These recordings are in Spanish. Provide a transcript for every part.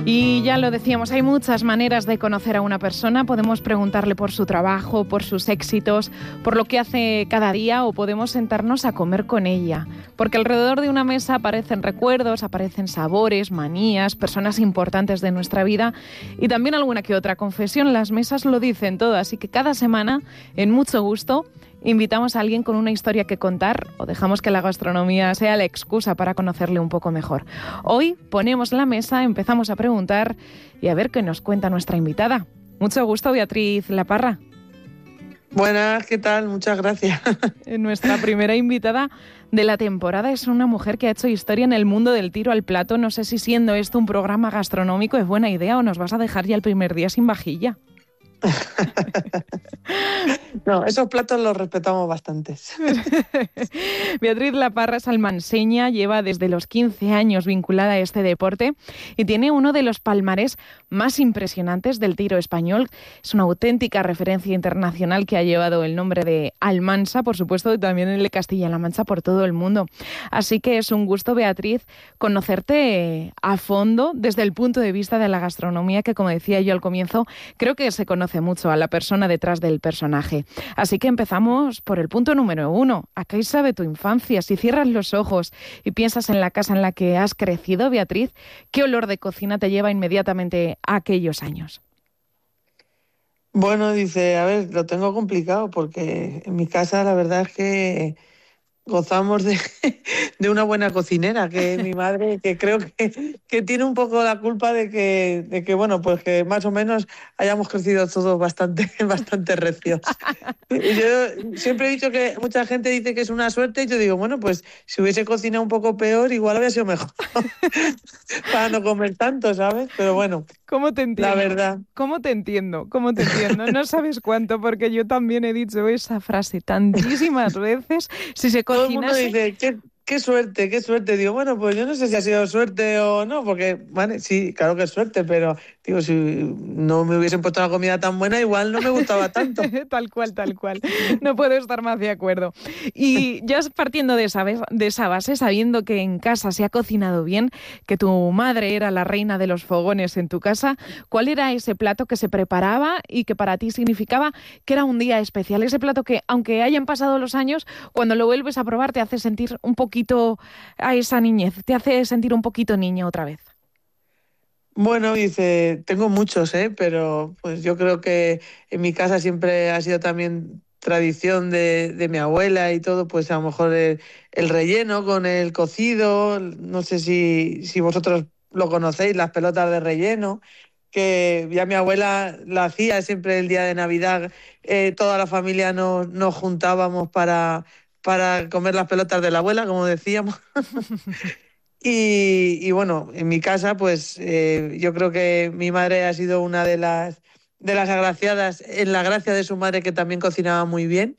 Y ya lo decíamos, hay muchas maneras de conocer a una persona. Podemos preguntarle por su trabajo, por sus éxitos, por lo que hace cada día, o podemos sentarnos a comer con ella. Porque alrededor de una mesa aparecen recuerdos, aparecen sabores, manías, personas importantes de nuestra vida y también alguna que otra confesión. Las mesas lo dicen todo, así que cada semana, en Mucho Gusto, invitamos a alguien con una historia que contar o dejamos que la gastronomía sea la excusa para conocerle un poco mejor. Hoy ponemos la mesa, empezamos a preguntar y a ver qué nos cuenta nuestra invitada. Mucho gusto, Beatriz La Parra. Buenas, ¿qué tal? Muchas gracias. Nuestra primera invitada de la temporada es una mujer que ha hecho historia en el mundo del tiro al plato. No sé si siendo esto un programa gastronómico es buena idea o nos vas a dejar ya el primer día sin vajilla. No, esos platos los respetamos bastantes. Beatriz La Parra es almanseña, lleva desde los 15 años vinculada a este deporte y tiene uno de los palmarés más impresionantes del tiro español. Es una auténtica referencia internacional que ha llevado el nombre de Almansa, por supuesto, y también el de Castilla-La Mancha por todo el mundo. Así que es un gusto, Beatriz, conocerte a fondo desde el punto de vista de la gastronomía, que, como decía yo al comienzo, creo que se conoce mucho a la persona detrás del personaje. Así que empezamos por el punto número 1. ¿A qué sabe tu infancia? Si cierras los ojos y piensas en la casa en la que has crecido, Beatriz, ¿qué olor de cocina te lleva inmediatamente a aquellos años? Bueno, dice, a ver, lo tengo complicado porque en mi casa la verdad es que gozamos de una buena cocinera, que es mi madre, que creo que tiene un poco la culpa de que, bueno, pues que más o menos hayamos crecido todos bastante recios. Yo siempre he dicho que mucha gente dice que es una suerte y yo digo, bueno, pues si hubiese cocinado un poco peor, igual habría sido mejor para no comer tanto, ¿sabes? Pero bueno, ¿Cómo te entiendo? la verdad. ¿Cómo te entiendo? ¿Cómo te entiendo? No sabes cuánto, porque yo también he dicho esa frase tantísimas veces. Si se Todo el mundo cocinase... dice, qué suerte, qué suerte. Digo, bueno, pues yo no sé si ha sido suerte o no, porque, vale, sí, claro que es suerte, pero digo, si no me hubiesen puesto la comida tan buena, igual no me gustaba tanto. Tal cual, tal cual. No puedo estar más de acuerdo. Y ya partiendo de esa base, sabiendo que en casa se ha cocinado bien, que tu madre era la reina de los fogones en tu casa, ¿cuál era ese plato que se preparaba y que para ti significaba que era un día especial? Ese plato que, aunque hayan pasado los años, cuando lo vuelves a probar te hace sentir un poquito a esa niñez, te hace sentir un poquito niña otra vez. Bueno, dice, tengo muchos, pero pues yo creo que en mi casa siempre ha sido también tradición de mi abuela y todo, pues a lo mejor el relleno con el cocido, no sé si vosotros lo conocéis, las pelotas de relleno, que ya mi abuela la hacía siempre el día de Navidad, toda la familia nos juntábamos para comer las pelotas de la abuela, como decíamos. Y bueno, en mi casa, pues yo creo que mi madre ha sido una de las agraciadas en la gracia de su madre, que también cocinaba muy bien.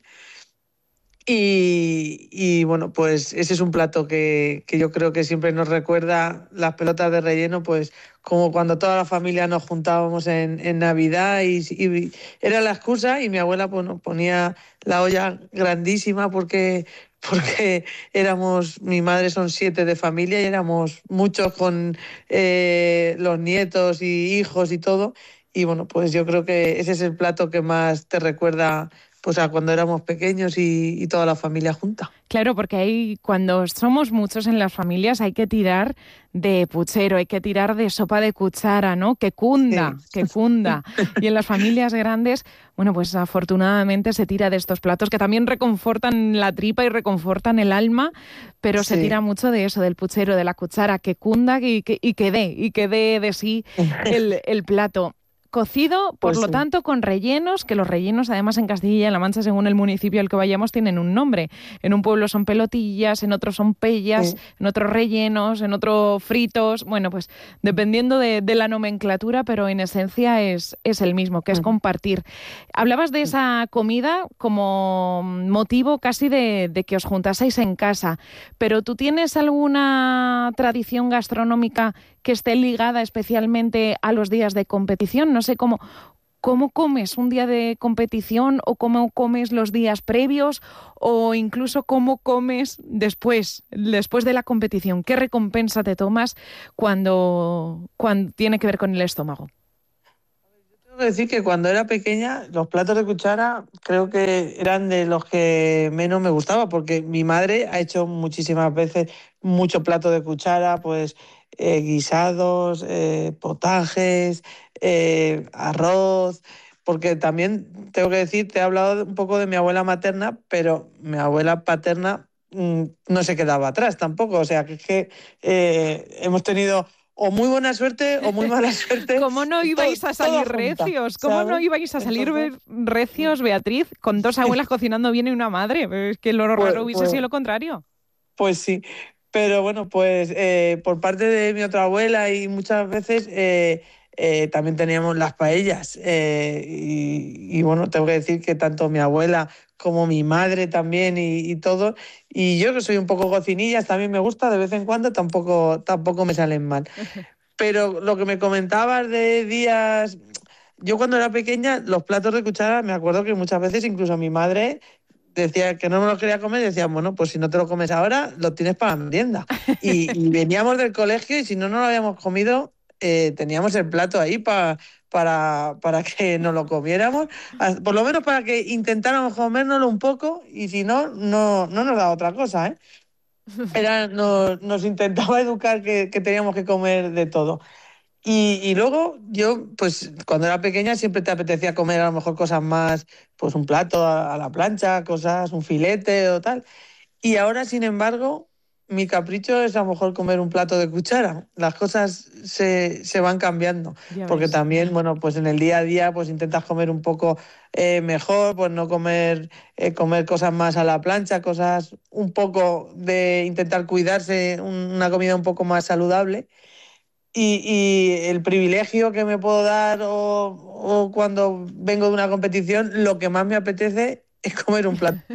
Y bueno, pues ese es un plato que yo creo que siempre nos recuerda las pelotas de relleno, pues como cuando toda la familia nos juntábamos en Navidad y era la excusa y mi abuela pues, nos ponía la olla grandísima porque mi madre son 7 de familia y éramos muchos con los nietos y hijos y todo. Y bueno, pues yo creo que ese es el plato que más te recuerda pues a cuando éramos pequeños y toda la familia junta. Claro, porque cuando somos muchos en las familias hay que tirar de puchero, hay que tirar de sopa de cuchara, ¿no? Que cunda, sí. Que cunda. Y en las familias grandes, bueno, pues afortunadamente se tira de estos platos que también reconfortan la tripa y reconfortan el alma, pero sí. Se tira mucho de eso, del puchero, de la cuchara, que cunda y que dé de sí el plato. Cocido, por lo tanto, con rellenos, que los rellenos, además, en Castilla-La Mancha, según el municipio al que vayamos, tienen un nombre. En un pueblo son pelotillas, en otros son pellas, en otros rellenos, en otros fritos. Bueno, pues dependiendo de la nomenclatura, pero en esencia es el mismo, que es compartir. Hablabas de esa comida como motivo casi de que os juntaseis en casa, pero ¿tú tienes alguna tradición gastronómica que esté ligada especialmente a los días de competición? No sé cómo cómo comes un día de competición o cómo comes los días previos o incluso cómo comes después de la competición. ¿Qué recompensa te tomas cuando tiene que ver con el estómago? Tengo que decir que cuando era pequeña los platos de cuchara creo que eran de los que menos me gustaba porque mi madre ha hecho muchísimas veces muchos platos de cuchara, pues guisados, potajes, arroz, porque también tengo que decir, te he hablado un poco de mi abuela materna, pero mi abuela paterna no se quedaba atrás tampoco, o sea que es que hemos tenido o muy buena suerte o muy mala suerte, ¿Cómo no ibais a todo salir junta, recios? ¿Cómo no ¿sabes? ibais a salir Entonces, recios, Beatriz, con dos abuelas cocinando bien y una madre? Es que lo pues, raro hubiese pues, sido lo contrario. pues sí. Pero bueno, pues por parte de mi otra abuela y muchas veces también teníamos las paellas. Y bueno, tengo que decir que tanto mi abuela como mi madre también y todo. Y yo que soy un poco cocinillas, también me gusta de vez en cuando, tampoco me salen mal. Pero lo que me comentabas de días, yo cuando era pequeña, los platos de cuchara, me acuerdo que muchas veces incluso mi madre decía que no me lo quería comer y decía, bueno, pues si no te lo comes ahora, lo tienes para la merienda. Y veníamos del colegio y si no nos lo habíamos comido, teníamos el plato ahí para que nos lo comiéramos, por lo menos para que intentáramos comérnoslo un poco y si no, no nos da otra cosa, ¿eh? Nos intentaba educar que teníamos que comer de todo. Y luego yo, pues cuando era pequeña siempre te apetecía comer a lo mejor cosas más, pues un plato a la plancha, cosas, un filete o tal. Y ahora, sin embargo, mi capricho es a lo mejor comer un plato de cuchara. Las cosas se van cambiando, Ya porque ves. también, bueno, pues en el día a día pues intentas comer un poco mejor, pues no comer cosas más a la plancha, cosas un poco de intentar cuidarse, una comida un poco más saludable. Y el privilegio que me puedo dar o cuando vengo de una competición, lo que más me apetece es comer un plato.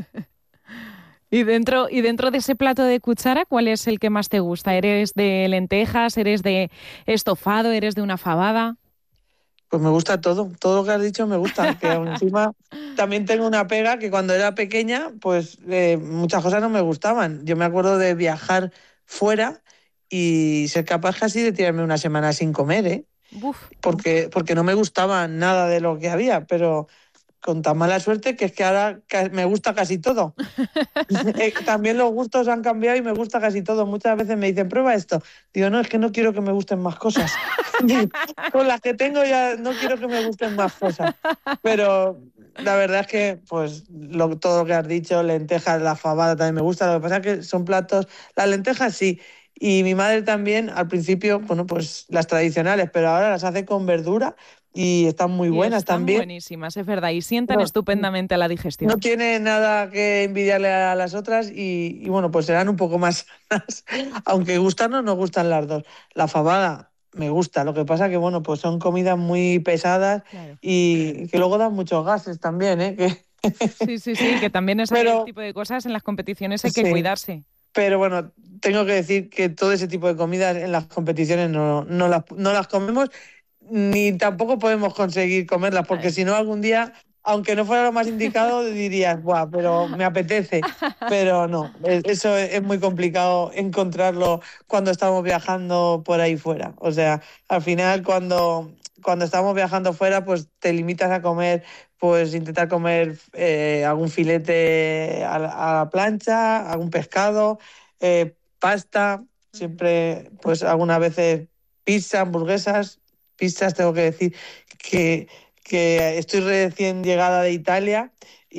Y dentro de ese plato de cuchara, ¿cuál es el que más te gusta? ¿Eres de lentejas? ¿Eres de estofado? ¿Eres de una fabada? Pues me gusta todo lo que has dicho me gusta, que encima también tengo una pega que cuando era pequeña, pues muchas cosas no me gustaban. Yo me acuerdo de viajar fuera y ser capaz casi de tirarme una semana sin comer, ¿eh? Buf. Porque no me gustaba nada de lo que había, pero con tan mala suerte que es que ahora me gusta casi todo. También los gustos han cambiado y me gusta casi todo. Muchas veces me dicen, prueba esto. Digo, no, es que no quiero que me gusten más cosas. Con las que tengo ya no quiero que me gusten más cosas. Pero la verdad es que, pues, todo lo que has dicho, lentejas, la fabada también me gusta. Lo que pasa es que son platos, las lentejas sí. Y mi madre también, al principio, bueno, pues las tradicionales, pero ahora las hace con verdura y están muy Y buenas están también. buenísimas, es verdad, y sientan No, estupendamente a la no digestión. tiene nada que envidiarle a las otras y bueno, pues serán un poco más sanas, aunque gustarnos nos gustan las dos. La fabada me gusta, lo que pasa que bueno, pues son comidas muy pesadas Claro. y que luego dan muchos gases también, ¿eh? Sí, sí, sí, que también ese Pero tipo de cosas en las competiciones hay que sí, cuidarse. pero bueno, tengo que decir que todo ese tipo de comidas en las competiciones no las comemos ni tampoco podemos conseguir comerlas, porque Ay. si no algún día, aunque no fuera lo más indicado, dirías, buah, pero me apetece. Pero no, eso es muy complicado encontrarlo cuando estamos viajando por ahí fuera. O sea, al final cuando estamos viajando fuera, pues te limitas a comer, pues intentar comer algún filete a la plancha, algún pescado, pasta, Ujú. siempre, pues algunas veces pizza, hamburguesas, pizzas, tengo que decir que, que estoy recién llegada de Italia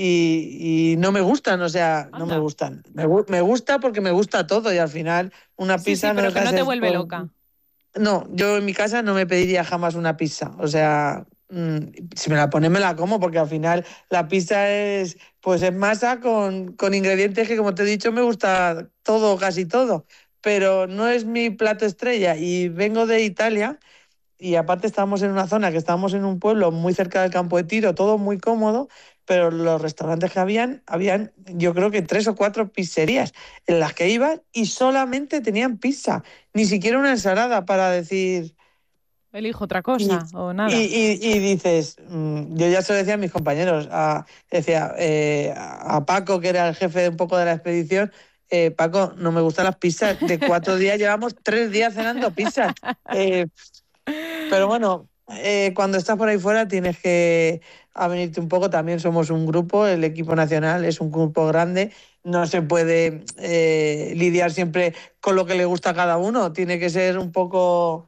y no me gustan, o sea, no me Anda. gustan. Me gusta porque me gusta todo y al final una Sí, sí, pizza no pero deja que de no te ser... vuelve loca. No, yo en mi casa no me pediría jamás una pizza, o sea... Si me la ponen, me la como, porque al final la pizza pues es masa con ingredientes que, como te he dicho, me gusta todo, casi todo, pero no es mi plato estrella. Y vengo de Italia y aparte estábamos en una zona que estábamos en un pueblo muy cerca del campo de tiro, todo muy cómodo, pero los restaurantes que habían yo creo que 3 o 4 pizzerías en las que iban y solamente tenían pizza, ni siquiera una ensalada para decir, elijo otra Y, cosa o y, nada. y dices, yo ya se lo decía a mis compañeros, decía a Paco, que era el jefe de un poco de la expedición, Paco, no me gustan las pizzas, de 4 días llevamos 3 días cenando pizzas. Eh, pero bueno, cuando estás por ahí fuera tienes que avenirte un poco. También somos un grupo, el equipo nacional es un grupo grande. No se puede lidiar siempre con lo que le gusta a cada uno. Tiene que ser un poco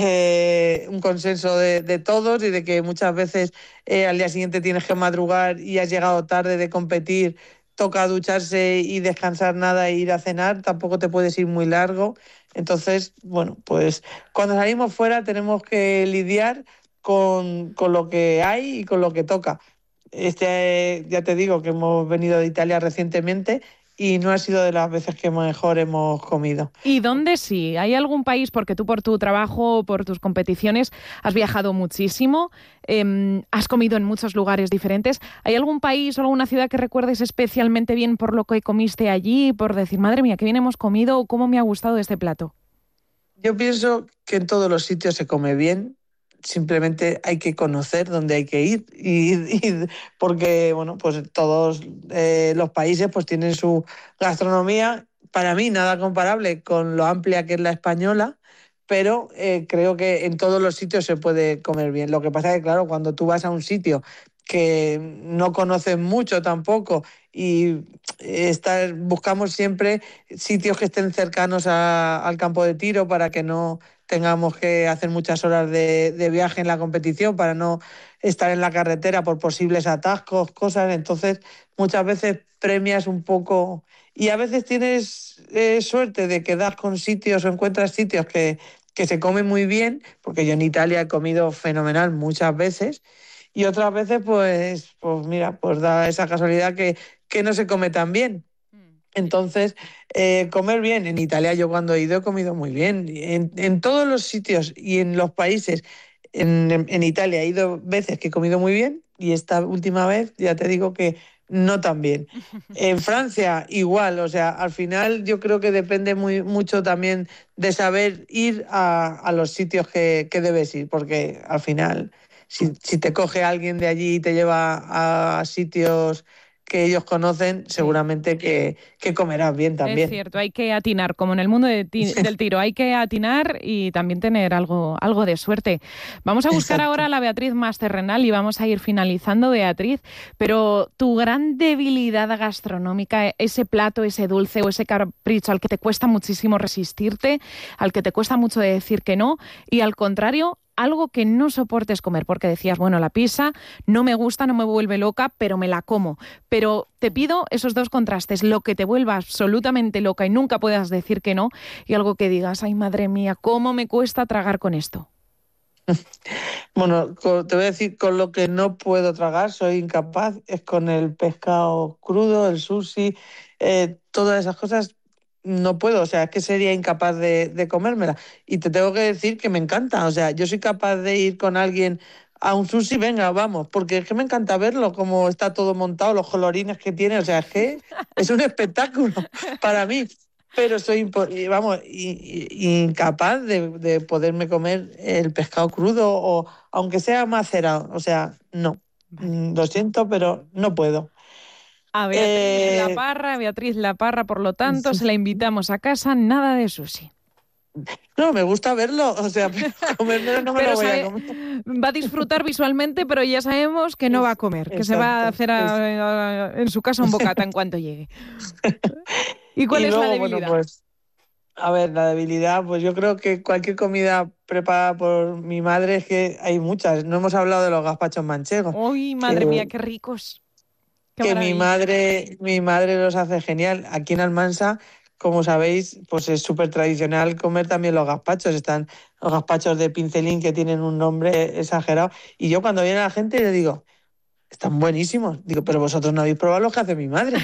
un consenso de todos y de que muchas veces al día siguiente tienes que madrugar y has llegado tarde de competir, toca ducharse y descansar nada e ir a cenar. Tampoco te puedes ir muy largo. Entonces, bueno, pues cuando salimos fuera tenemos que lidiar con lo que hay y con lo que toca. Ya te digo que hemos venido de Italia recientemente y no ha sido de las veces que mejor hemos comido. ¿Y dónde sí? ¿Hay algún país, porque tú por tu trabajo, por tus competiciones, has viajado muchísimo, has comido en muchos lugares diferentes? ¿Hay algún país o alguna ciudad que recuerdes especialmente bien por lo que comiste allí, por decir, madre mía, qué bien hemos comido o cómo me ha gustado este plato? Yo pienso que en todos los sitios se come bien, simplemente hay que conocer dónde hay que ir porque bueno, pues todos los países pues tienen su gastronomía, para mí nada comparable con lo amplia que es la española, pero creo que en todos los sitios se puede comer bien. Lo que pasa es que claro, cuando tú vas a un sitio que no conoces mucho tampoco y buscamos siempre sitios que estén cercanos al campo de tiro para que no tengamos que hacer muchas horas de viaje en la competición, para no estar en la carretera por posibles atascos, cosas. Entonces, muchas veces premias un poco y a veces tienes suerte de que das con sitios o encuentras sitios que se comen muy bien, porque yo en Italia he comido fenomenal muchas veces. Y otras veces, pues mira, pues da esa casualidad que no se come tan bien. Entonces, comer bien. En Italia yo cuando he ido he comido muy bien. En todos los sitios y en los países, en Italia he ido veces que he comido muy bien y esta última vez ya te digo que no tan bien. En Francia igual, o sea, al final yo creo que depende mucho también de saber ir a los sitios que debes ir, porque al final si te coge alguien de allí y te lleva a sitios que ellos conocen, Sí. seguramente que comerás bien Es también. cierto, hay que atinar, como en el mundo del tiro, hay que atinar y también tener algo de suerte. Vamos a buscar ahora Exacto. a la Beatriz más terrenal y vamos a ir finalizando, Beatriz, pero tu gran debilidad gastronómica, ese plato, ese dulce o ese capricho al que te cuesta muchísimo resistirte, al que te cuesta mucho decir que no, y al contrario, algo que no soportes comer, porque decías, bueno, la pizza no me gusta, no me vuelve loca, pero me la como. Pero te pido esos dos contrastes, lo que te vuelva absolutamente loca y nunca puedas decir que no, y algo que digas, ay, madre mía, cómo me cuesta tragar con esto. Bueno, te voy a decir, con lo que no puedo tragar, soy incapaz, es con el pescado crudo, el sushi, todas esas cosas no puedo, o sea, es que sería incapaz de comérmela. Y te tengo que decir que me encanta, o sea, yo soy capaz de ir con alguien a un sushi, venga, vamos, porque es que me encanta verlo, cómo está todo montado, los colorines que tiene, o sea, es que es un espectáculo para mí. Pero vamos, incapaz de poderme comer el pescado crudo o aunque sea macerado. O sea, no. Vale. Lo siento, pero no puedo. A Eh, Beatriz La Parra, por lo tanto, se la invitamos a casa, nada de sushi. no, me gusta verlo. O sea, pero comérmelo no me lo Pero voy a comer. va a disfrutar visualmente, pero ya sabemos que no va a comer, que se va a Exacto. hacer en su casa un bocata en cuanto llegue. ¿Y cuál Y es la luego, bueno, debilidad? pues, a ver, la debilidad, pues yo creo que cualquier comida preparada por mi madre es que hay muchas. No hemos hablado de los gazpachos manchegos, ¡Uy, madre mía, que qué ricos! ¡Qué que maravilla! mi madre los hace genial. Aquí en Almansa, como sabéis, pues es súper tradicional comer también los gazpachos. Están los gazpachos de pincelín que tienen un nombre exagerado. Y yo cuando viene la gente le digo, están buenísimos. Digo, pero vosotros no habéis probado los que hace mi madre.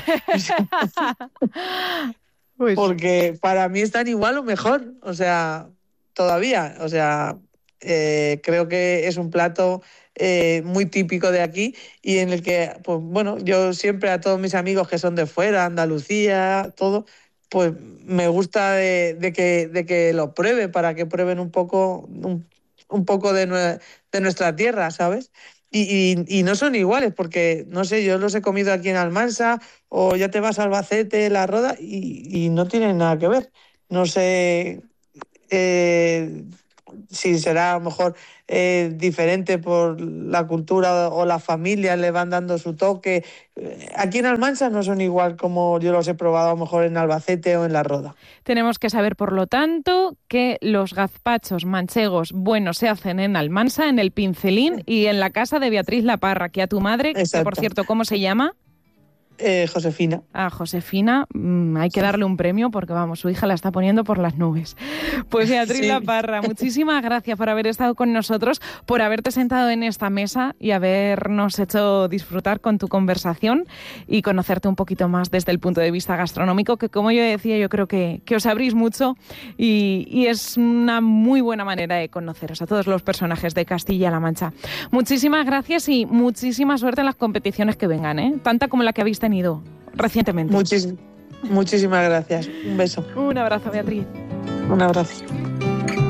Pues Porque para mí están igual o mejor. O sea, todavía. O sea, creo que es un plato muy típico de aquí y en el que, pues bueno, yo siempre a todos mis amigos que son de fuera, Andalucía, todo, pues me gusta de que lo prueben para que prueben un poco un poco de nuestra tierra, ¿sabes? Y no son iguales, porque, no sé, yo los he comido aquí en Almansa, o ya te vas a Albacete, La Roda, y no tienen nada que ver. No sé si será a lo mejor diferente por la cultura o la familia, le van dando su toque. Aquí en Almansa no son igual como yo los he probado a lo mejor en Albacete o en La Roda. Tenemos que saber, por lo tanto, que los gazpachos manchegos buenos se hacen en Almansa, en el Pincelín y en la casa de Beatriz La Parra, que a tu madre, que por cierto, ¿cómo se llama? Josefina. A Josefina hay que darle un premio porque, vamos, su hija la está poniendo por las nubes. Pues Beatriz La Parra, muchísimas gracias por haber estado con nosotros, por haberte sentado en esta mesa y habernos hecho disfrutar con tu conversación y conocerte un poquito más desde el punto de vista gastronómico, que como yo decía, yo creo que os abrís mucho y es una muy buena manera de conoceros a todos los personajes de Castilla-La Mancha. Muchísimas gracias y muchísima suerte en las competiciones que vengan, ¿eh? Tanta como la que habéis tenido recientemente. Muchísimas gracias. Un beso. Un abrazo, Beatriz. Un abrazo.